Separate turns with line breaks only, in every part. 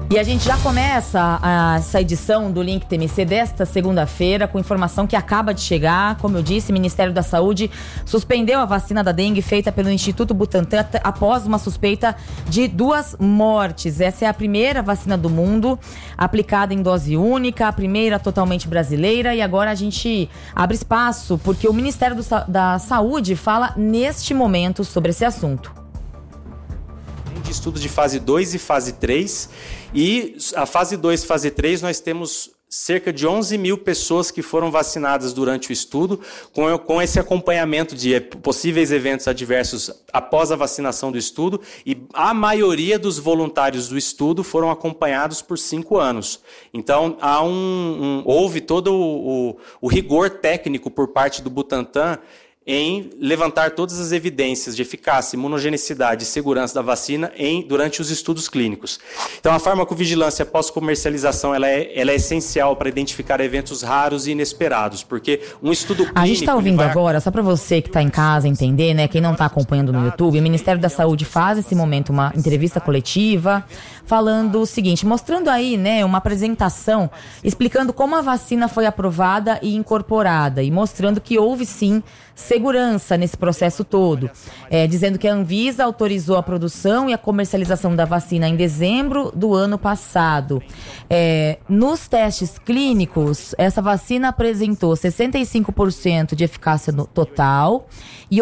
E a gente já começa essa edição do Link TMC desta segunda-feira com informação que acaba de chegar. Como eu disse, o Ministério da Saúde suspendeu a vacina da dengue feita pelo Instituto Butantan após uma suspeita de 2 mortes. Essa é a primeira vacina do mundo aplicada em dose única, a primeira totalmente brasileira. E agora a gente abre espaço porque o Ministério da Saúde fala neste momento sobre esse assunto.
De estudo de fase 2 e fase 3, e a fase 2 e fase 3 nós temos cerca de 11 mil pessoas que foram vacinadas durante o estudo, com esse acompanhamento de possíveis eventos adversos após a vacinação do estudo, e a maioria dos voluntários do estudo foram acompanhados por 5 anos. Então, houve todo o rigor técnico por parte do Butantan em levantar todas as evidências de eficácia, imunogenicidade e segurança da vacina durante os estudos clínicos. Então, a farmacovigilância pós-comercialização ela é essencial para identificar eventos raros e inesperados, porque um estudo clínico...
A gente está ouvindo agora, só para você que está em casa entender, né, quem não está acompanhando no YouTube, o Ministério da Saúde faz nesse momento uma entrevista coletiva falando o seguinte, mostrando aí, né, uma apresentação explicando como a vacina foi aprovada e incorporada e mostrando que houve sim segurança nesse processo todo, dizendo que a Anvisa autorizou a produção e a comercialização da vacina em dezembro do ano passado. Nos testes clínicos, essa vacina apresentou 65% de eficácia total e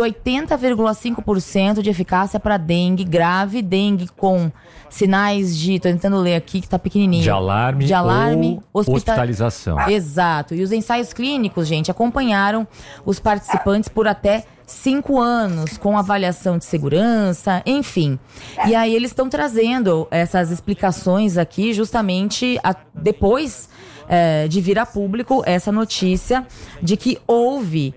80,5% de eficácia para dengue grave, dengue com sinais de, tô tentando ler aqui que tá pequenininho.
De alarme ou hospitalização.
Exato. E os ensaios clínicos, gente, acompanharam os participantes por até 5 anos, com avaliação de segurança, enfim. E aí eles estão trazendo essas explicações aqui justamente depois de vir a público essa notícia de que houve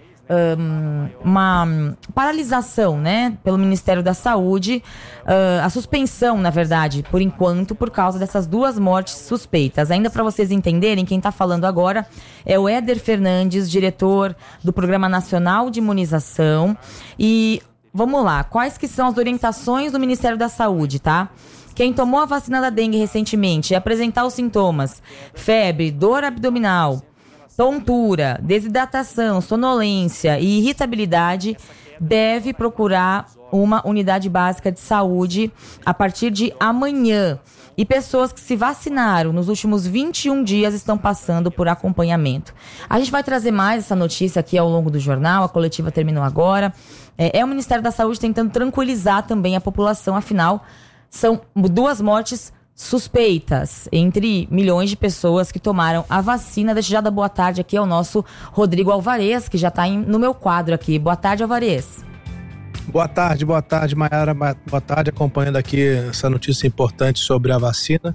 uma paralisação, né, pelo Ministério da Saúde, a suspensão, na verdade, por enquanto, por causa dessas 2 mortes suspeitas. Ainda para vocês entenderem, quem está falando agora é o Éder Fernandes, diretor do Programa Nacional de Imunização. E vamos lá, quais que são as orientações do Ministério da Saúde, tá? Quem tomou a vacina da dengue recentemente e apresentar os sintomas, febre, dor abdominal, tontura, desidratação, sonolência e irritabilidade, deve procurar uma unidade básica de saúde a partir de amanhã. E pessoas que se vacinaram nos últimos 21 dias estão passando por acompanhamento. A gente vai trazer mais essa notícia aqui ao longo do jornal, a coletiva terminou agora. É o Ministério da Saúde tentando tranquilizar também a população, afinal, são 2 mortes suspeitas entre milhões de pessoas que tomaram a vacina. Deixa eu já dar boa tarde aqui ao nosso Rodrigo Alvarez, que já está no meu quadro aqui. Boa tarde, Alvarez.
Boa tarde, Mayara. Boa tarde, acompanhando aqui essa notícia importante sobre a vacina.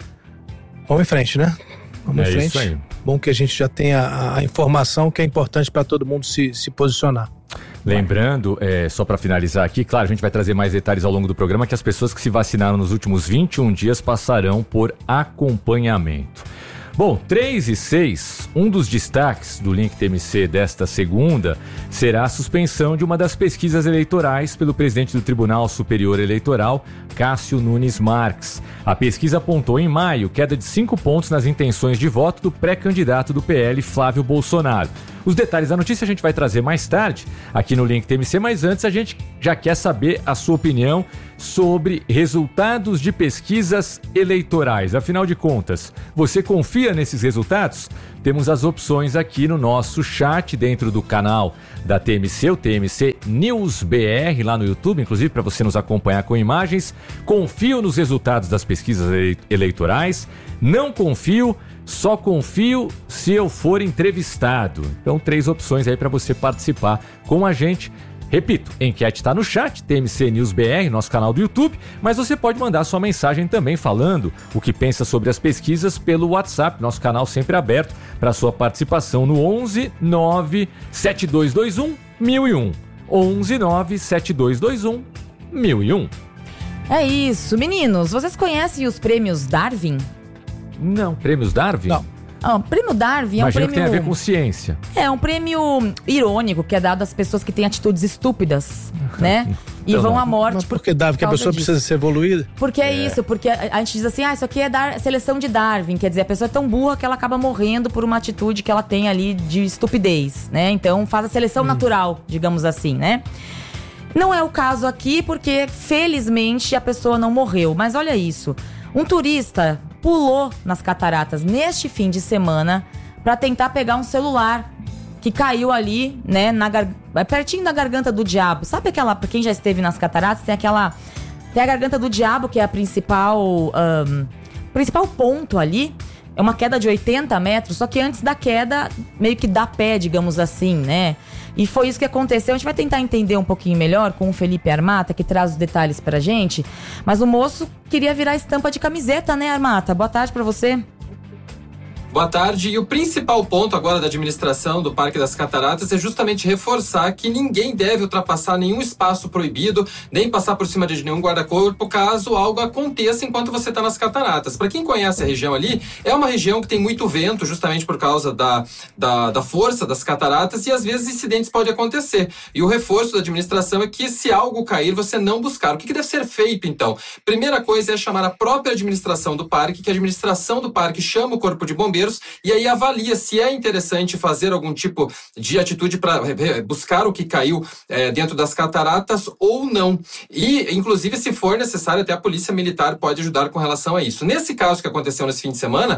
Vamos em frente, né? Vamos em frente. Isso aí. Bom que a gente já tenha a informação que é importante para todo mundo se posicionar.
Lembrando, só para finalizar aqui, claro, a gente vai trazer mais detalhes ao longo do programa, que as pessoas que se vacinaram nos últimos 21 dias passarão por acompanhamento. Bom, 3 e 6, um dos destaques do Link TMC desta segunda será a suspensão de uma das pesquisas eleitorais pelo presidente do Tribunal Superior Eleitoral, Cássio Nunes Marques. A pesquisa apontou em maio queda de 5 pontos nas intenções de voto do pré-candidato do PL, Flávio Bolsonaro. Os detalhes da notícia a gente vai trazer mais tarde aqui no Link TMC, mas antes a gente já quer saber a sua opinião sobre resultados de pesquisas eleitorais. Afinal de contas, você confia nesses resultados? Temos as opções aqui no nosso chat dentro do canal da TMC, o TMC News BR, lá no YouTube, inclusive para você nos acompanhar com imagens. Confio nos resultados das pesquisas eleitorais? Não confio? Só confio se eu for entrevistado. Então, 3 opções aí para você participar com a gente. Repito, a enquete está no chat, TMC News BR, nosso canal do YouTube, mas você pode mandar sua mensagem também falando o que pensa sobre as pesquisas pelo WhatsApp, nosso canal sempre aberto para sua participação no 11 9 7221 1001. 11 9 7221 1001.
É isso. Meninos, vocês conhecem os prêmios Darwin?
Não. Prêmios Darwin?
Não.
O prêmio Darwin é um prêmio...
que tem a ver com ciência.
É um prêmio irônico que é dado às pessoas que têm atitudes estúpidas, né? e vão à morte.
Mas por que Darwin? Que a pessoa precisa ser evoluída?
Porque é isso, porque a gente diz assim, isso aqui é seleção de Darwin, quer dizer, a pessoa é tão burra que ela acaba morrendo por uma atitude que ela tem ali de estupidez, né? Então faz a seleção natural, digamos assim, né? Não é o caso aqui, porque felizmente a pessoa não morreu. Mas olha isso, um turista pulou nas cataratas neste fim de semana para tentar pegar um celular que caiu ali, né, pertinho da garganta do diabo. Sabe aquela, pra quem já esteve nas cataratas, tem a garganta do diabo, que é a principal ponto ali. É uma queda de 80 metros, só que antes da queda, meio que dá pé, digamos assim, né? E foi isso que aconteceu. A gente vai tentar entender um pouquinho melhor com o Felipe Armata, que traz os detalhes pra gente. Mas o moço queria virar estampa de camiseta, né, Armata? Boa tarde pra você.
Boa tarde. E o principal ponto agora da administração do Parque das Cataratas é justamente reforçar que ninguém deve ultrapassar nenhum espaço proibido, nem passar por cima de nenhum guarda-corpo, caso algo aconteça enquanto você está nas cataratas. Para quem conhece a região ali, é uma região que tem muito vento, justamente por causa da força das cataratas, e às vezes incidentes podem acontecer. E o reforço da administração é que, se algo cair, você não buscar. O que deve ser feito, então? Primeira coisa é chamar a própria administração do parque, que a administração do parque chama o corpo de bombeiros e aí avalia se é interessante fazer algum tipo de atitude para buscar o que caiu dentro das cataratas ou não. E, inclusive, se for necessário, até a Polícia Militar pode ajudar com relação a isso. Nesse caso que aconteceu nesse fim de semana,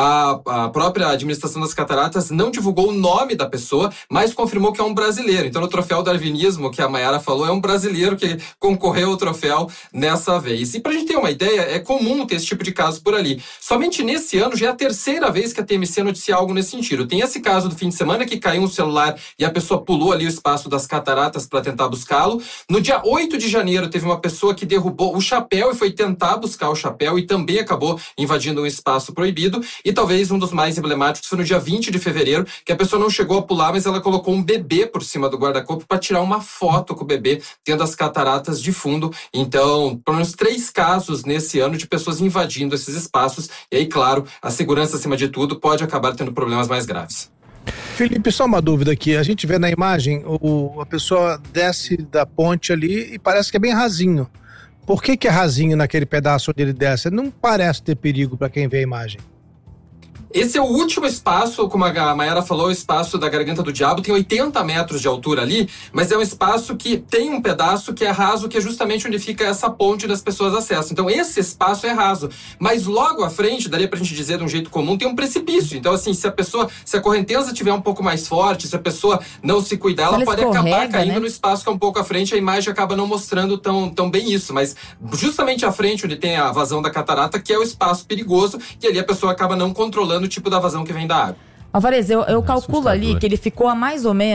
a própria administração das cataratas não divulgou o nome da pessoa, mas confirmou que é um brasileiro. Então, no troféu darwinismo, que a Mayara falou, é um brasileiro que concorreu ao troféu nessa vez. E pra gente ter uma ideia, é comum ter esse tipo de caso por ali. Somente nesse ano já é a terceira vez que a TMC noticia algo nesse sentido. Tem esse caso do fim de semana que caiu um celular e a pessoa pulou ali o espaço das cataratas para tentar buscá-lo. No dia 8 de janeiro teve uma pessoa que derrubou o chapéu e foi tentar buscar o chapéu e também acabou invadindo um espaço proibido. E talvez um dos mais emblemáticos foi no dia 20 de fevereiro, que a pessoa não chegou a pular, mas ela colocou um bebê por cima do guarda-corpo para tirar uma foto com o bebê tendo as cataratas de fundo. Então, pelo menos 3 casos nesse ano de pessoas invadindo esses espaços. E aí, claro, a segurança acima de tudo pode acabar tendo problemas mais graves.
Felipe, só uma dúvida aqui. A gente vê na imagem, a pessoa desce da ponte ali e parece que é bem rasinho. Por que é rasinho naquele pedaço onde ele desce? Não parece ter perigo para quem vê a imagem.
Esse é o último espaço, como a Mayara falou, o espaço da Garganta do Diabo, tem 80 metros de altura ali, mas é um espaço que tem um pedaço que é raso, que é justamente onde fica essa ponte das pessoas acessam. Então esse espaço é raso, mas logo à frente, daria pra gente dizer de um jeito comum, tem um precipício. Então assim, se a correnteza estiver um pouco mais forte, se a pessoa não se cuidar, ela pode acabar caindo, né, no espaço que é um pouco à frente, a imagem acaba não mostrando tão bem isso, mas justamente à frente, onde tem a vazão da catarata, que é o espaço perigoso, e ali a pessoa acaba não controlando o tipo da vazão que vem da água.
Alvarez, eu calculo ali que ele ficou a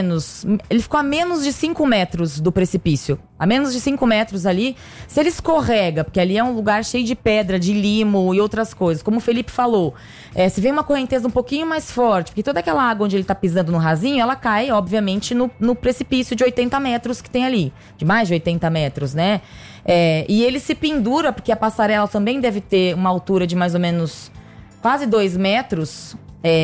menos de 5 metros do precipício. A menos de 5 metros ali. Se ele escorrega, porque ali é um lugar cheio de pedra, de limo e outras coisas, como o Felipe falou, se vem uma correnteza um pouquinho mais forte, porque toda aquela água onde ele tá pisando no rasinho, ela cai, obviamente, no precipício de 80 metros que tem ali. De mais de 80 metros, né? E ele se pendura, porque a passarela também deve ter uma altura de mais ou menos quase 2 metros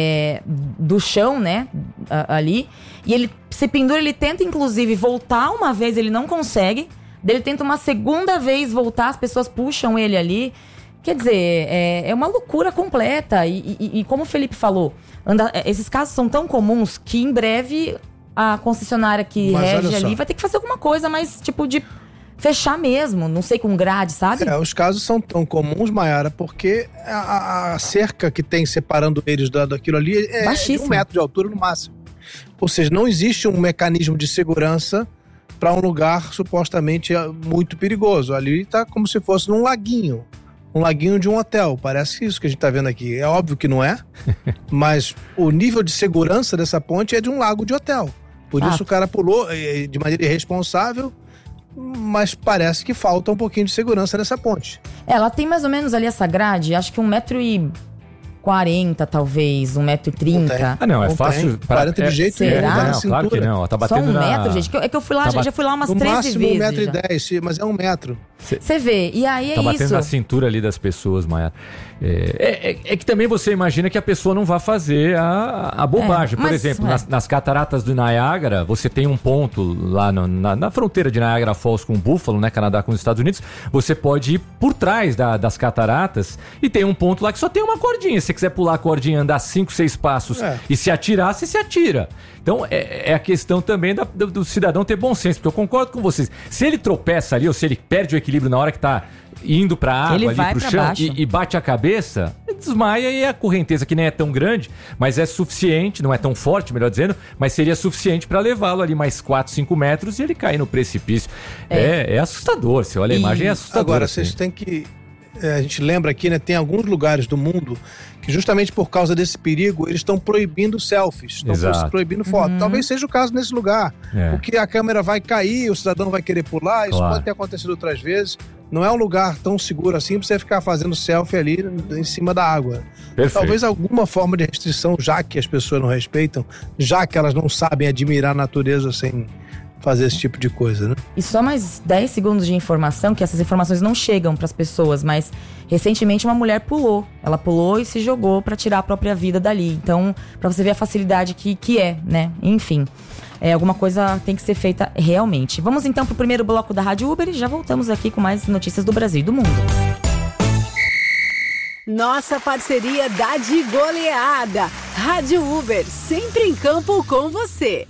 do chão, né, ali. E ele se pendura, ele tenta inclusive voltar uma vez, ele não consegue. Ele tenta uma segunda vez voltar, as pessoas puxam ele ali. Quer dizer, é uma loucura completa. E como o Felipe falou, esses casos são tão comuns que em breve a concessionária que rege ali vai ter que fazer alguma coisa mais tipo de fechar mesmo, não sei, com grade, sabe?
Os casos são tão comuns, Mayara, porque a cerca que tem separando eles daquilo ali é de 1 metro de altura no máximo. Ou seja, não existe um mecanismo de segurança para um lugar supostamente muito perigoso. Ali está como se fosse num laguinho. Um laguinho de um hotel. Parece isso que a gente está vendo aqui. É óbvio que não é, mas o nível de segurança dessa ponte é de um lago de hotel. Por isso o cara pulou de maneira irresponsável, mas parece que falta um pouquinho de segurança nessa ponte.
Ela tem mais ou menos ali essa grade, acho que 1,40 m, talvez, 1,30 m.
Não, é fácil.
40 de jeito
será?
Não, claro que não, tá batendo
só 1 metro, gente. É que eu fui lá, já fui lá umas 13 vezes.
No máximo 1,10 m, mas é 1 metro.
Você vê, e aí
tá batendo na cintura ali das pessoas, Maia. É que também você imagina que a pessoa não vai fazer a bobagem. Por exemplo, nas cataratas do Niágara, você tem um ponto lá na fronteira de Niagara Falls com o Buffalo, né, Canadá com os Estados Unidos, você pode ir por trás das cataratas e tem um ponto lá que só tem uma cordinha. Se você quiser pular a cordinha, andar 5, 6 passos e se atirar, você se atira. Então, é a questão também do cidadão ter bom senso, porque eu concordo com vocês. Se ele tropeça ali, ou se ele perde o equilíbrio na hora que tá indo pra água, ele ali pro chão e bate a cabeça, desmaia, e a correnteza, que nem é tão grande, mas é suficiente, não é tão forte, melhor dizendo, mas seria suficiente para levá-lo ali mais 4, 5 metros e ele cair no precipício. É assustador, você olha a imagem, é assustador.
Agora,
assim.
vocês têm que... a gente lembra aqui, né, tem alguns lugares do mundo que justamente por causa desse perigo, eles estão proibindo selfies, estão proibindo foto. Talvez seja o caso nesse lugar, porque a câmera vai cair, o cidadão vai querer pular, isso pode ter acontecido outras vezes. Não é um lugar tão seguro assim pra você ficar fazendo selfie ali em cima da água. Perfeito. Talvez alguma forma de restrição, já que as pessoas não respeitam, já que elas não sabem admirar a natureza sem fazer esse tipo de coisa, né? E
só mais 10 segundos de informação, que essas informações não chegam para as pessoas, mas recentemente uma mulher pulou. Ela pulou e se jogou para tirar a própria vida dali. Então, para você ver a facilidade que é, né? Enfim, alguma coisa tem que ser feita realmente. Vamos então pro primeiro bloco da Rádio Uber e já voltamos aqui com mais notícias do Brasil e do mundo.
Nossa parceria dá de goleada. Rádio Uber, sempre em campo com você.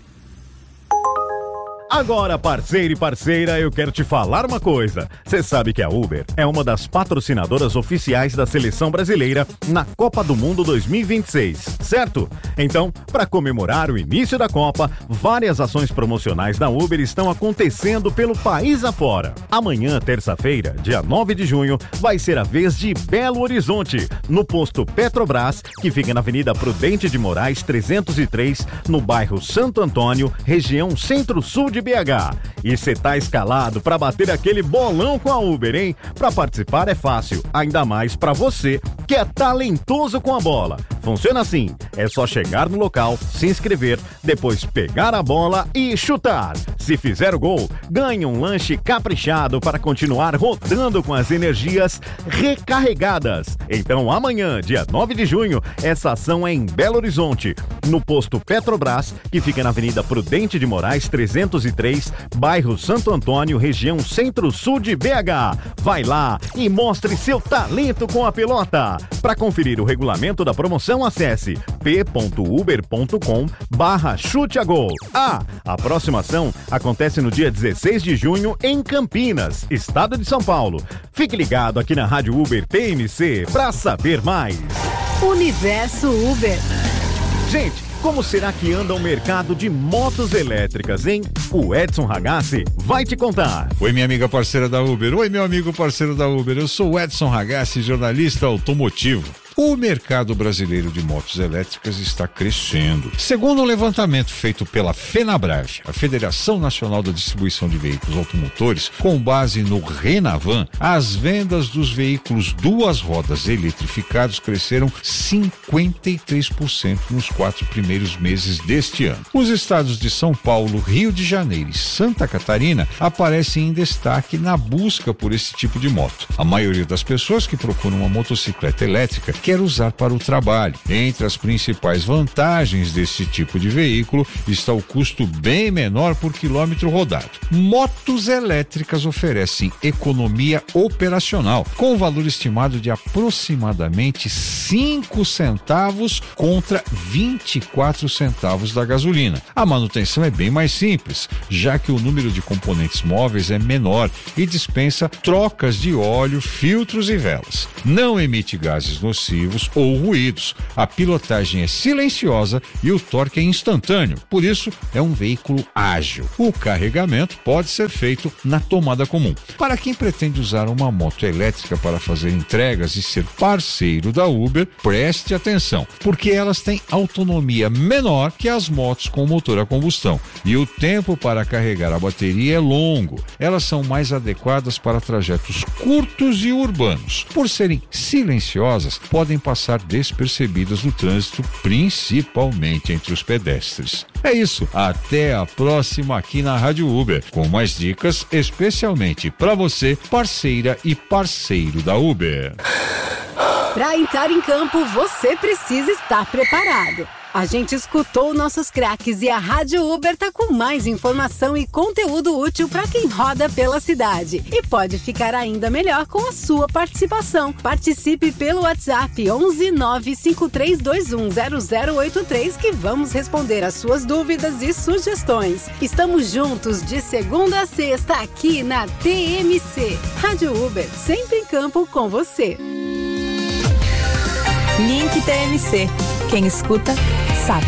Agora, parceiro e parceira, eu quero te falar uma coisa. Você sabe que a Uber é uma das patrocinadoras oficiais da seleção brasileira na Copa do Mundo 2026, certo? Então, para comemorar o início da Copa, várias ações promocionais da Uber estão acontecendo pelo país afora. Amanhã, terça-feira, dia 9 de junho, vai ser a vez de Belo Horizonte, no posto Petrobras, que fica na Avenida Prudente de Moraes 303, no bairro Santo Antônio, região Centro-Sul de BH. E você tá escalado para bater aquele bolão com a Uber, hein? Para participar é fácil, ainda mais para você que é talentoso com a bola. Funciona assim, é só chegar no local, se inscrever, depois pegar a bola e chutar. Se fizer o gol, ganha um lanche caprichado para continuar rodando com as energias recarregadas. Então amanhã, dia 9 de junho, essa ação é em Belo Horizonte, no posto Petrobras, que fica na Avenida Prudente de Moraes 303, bairro Santo Antônio, região Centro-Sul de BH. Vai lá e mostre seu talento com a pelota. Para conferir o regulamento da promoção, acesse p.uber.com/chute-a-gol. A próxima ação acontece no dia 16 de junho em Campinas, estado de São Paulo. Fique ligado aqui na Rádio Uber TMC para saber mais.
Universo Uber.
Gente, como será que anda o mercado de motos elétricas, hein? O Edson Ragazzi vai te contar.
Oi, minha amiga parceira da Uber. Oi, meu amigo parceiro da Uber. Eu sou o Edson Ragazzi, jornalista automotivo. O mercado brasileiro de motos elétricas está crescendo. Segundo um levantamento feito pela FenaBrave, a Federação Nacional da Distribuição de Veículos Automotores, com base no Renavan, as vendas dos veículos duas rodas eletrificados cresceram 53% nos 4 primeiros meses deste ano. Os estados de São Paulo, Rio de Janeiro e Santa Catarina aparecem em destaque na busca por esse tipo de moto. A maioria das pessoas que procuram uma motocicleta elétrica quer usar para o trabalho. Entre as principais vantagens desse tipo de veículo está o custo bem menor por quilômetro rodado. Motos elétricas oferecem economia operacional, com um valor estimado de aproximadamente 5 centavos contra 24 centavos da gasolina. A manutenção é bem mais simples, já que o número de componentes móveis é menor e dispensa trocas de óleo, filtros e velas. Não emite gases nocivos ou ruídos. A pilotagem é silenciosa e o torque é instantâneo, por isso é um veículo ágil. O carregamento pode ser feito na tomada comum. Para quem pretende usar uma moto elétrica para fazer entregas e ser parceiro da Uber, preste atenção, porque elas têm autonomia menor que as motos com motor a combustão e o tempo para carregar a bateria é longo. Elas são mais adequadas para trajetos curtos e urbanos. Por serem silenciosas, podem podem passar despercebidas no trânsito, principalmente entre os pedestres. É isso, até a próxima aqui na Rádio Uber, com mais dicas especialmente para você, parceira e parceiro da Uber.
Para entrar em campo, você precisa estar preparado. A gente escutou nossos craques e a Rádio Uber tá com mais informação e conteúdo útil para quem roda pela cidade. E pode ficar ainda melhor com a sua participação. Participe pelo WhatsApp 11 95321 0083 que vamos responder as suas dúvidas e sugestões. Estamos juntos de segunda a sexta aqui na TMC. Rádio Uber, sempre em campo com você.
Link TMC. Quem escuta, sabe.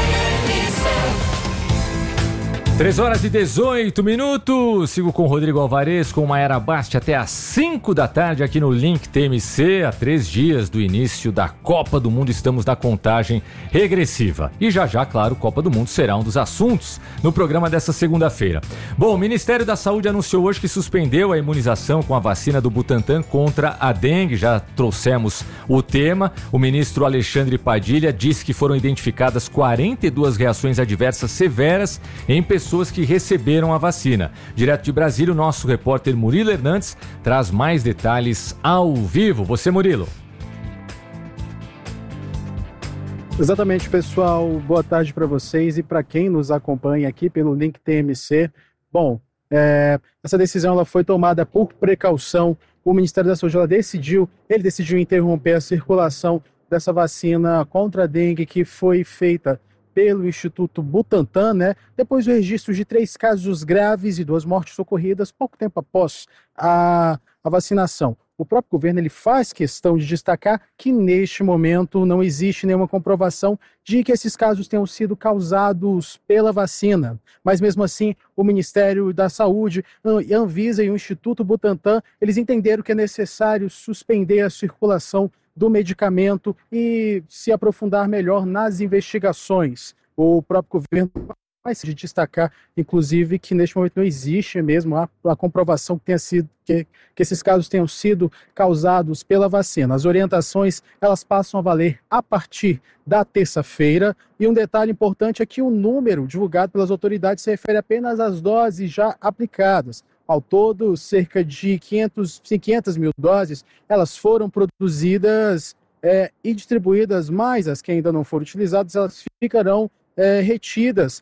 3h18. Sigo com o Rodrigo Alvarez, com Maiara Basti até às 5 da tarde aqui no Link TMC. Há 3 dias do início da Copa do Mundo, estamos na contagem regressiva. E já, claro, Copa do Mundo será um dos assuntos no programa dessa segunda-feira. Bom, o Ministério da Saúde anunciou hoje que suspendeu a imunização com a vacina do Butantan contra a dengue. Já trouxemos o tema. O ministro Alexandre Padilha disse que foram identificadas 42 reações adversas severas em pessoas que receberam a vacina. Direto de Brasília, o nosso repórter Murilo Hernandes traz mais detalhes ao vivo. Você, Murilo.
Exatamente, pessoal. Boa tarde para vocês e para quem nos acompanha aqui pelo Link TMC. Bom, essa decisão ela foi tomada por precaução. O Ministério da Saúde ele decidiu interromper a circulação dessa vacina contra a dengue que foi feita pelo Instituto Butantan, depois do registro de 3 casos graves e 2 mortes ocorridas pouco tempo após a vacinação. O próprio governo ele faz questão de destacar que neste momento não existe nenhuma comprovação de que esses casos tenham sido causados pela vacina. Mas mesmo assim, o Ministério da Saúde, a Anvisa e o Instituto Butantan, eles entenderam que é necessário suspender a circulação do medicamento e se aprofundar melhor nas investigações. O próprio governo vai se destacar, inclusive, que neste momento não existe mesmo a comprovação que esses casos tenham sido causados pela vacina. As orientações elas passam a valer a partir da terça-feira e um detalhe importante é que o número divulgado pelas autoridades se refere apenas às doses já aplicadas. Ao todo, cerca de 500 mil doses, elas foram produzidas e distribuídas, mas as que ainda não foram utilizadas, elas ficarão retidas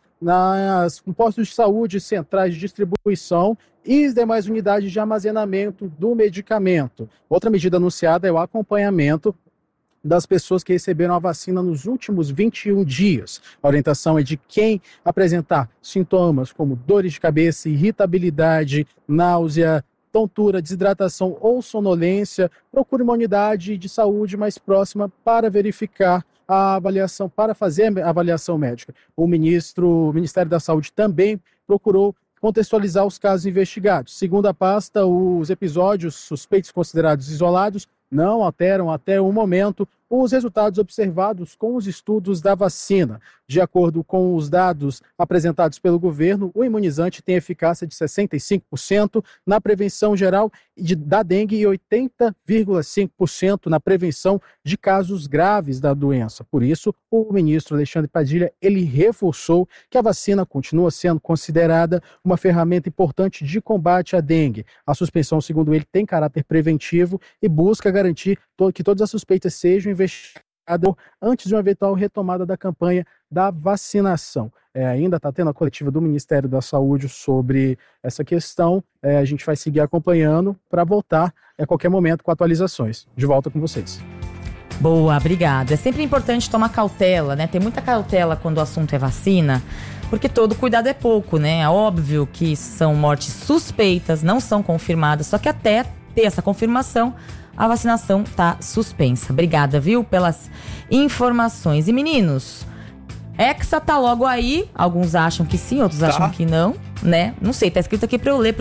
nos postos de saúde, centrais de distribuição e as demais unidades de armazenamento do medicamento. Outra medida anunciada é o acompanhamento das pessoas que receberam a vacina nos últimos 21 dias. A orientação é de quem apresentar sintomas como dores de cabeça, irritabilidade, náusea, tontura, desidratação ou sonolência, procure uma unidade de saúde mais próxima para verificar a avaliação, para fazer a avaliação médica. O Ministério da Saúde também procurou contextualizar os casos investigados. Segundo a pasta, os episódios suspeitos considerados isolados não alteram até o momento os resultados observados com os estudos da vacina. De acordo com os dados apresentados pelo governo, o imunizante tem eficácia de 65% na prevenção geral da dengue e 80,5% na prevenção de casos graves da doença. Por isso, o ministro Alexandre Padilha, ele reforçou que a vacina continua sendo considerada uma ferramenta importante de combate à dengue. A suspensão, segundo ele, tem caráter preventivo e busca garantir que todas as suspeitas sejam investigadas antes de uma eventual retomada da campanha da vacinação. Ainda está tendo a coletiva do Ministério da Saúde sobre essa questão. A gente vai seguir acompanhando para voltar a qualquer momento com atualizações. De volta com vocês.
Boa, obrigada. É sempre importante tomar cautela, Ter muita cautela quando o assunto é vacina, porque todo cuidado é pouco, É óbvio que são mortes suspeitas, não são confirmadas, só que até ter essa confirmação, a vacinação está suspensa. Obrigada, viu, pelas informações. E meninos, Hexa tá logo aí. Alguns acham que sim, outros acham que não, Não sei, tá escrito aqui para eu ler.